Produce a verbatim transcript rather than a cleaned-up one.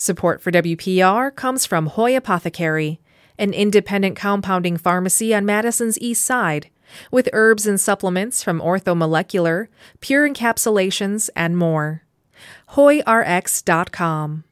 Support for W P R comes from Hoy Apothecary, an independent compounding pharmacy on Madison's East Side, with herbs and supplements from orthomolecular, pure encapsulations, and more. Hoy R X dot com.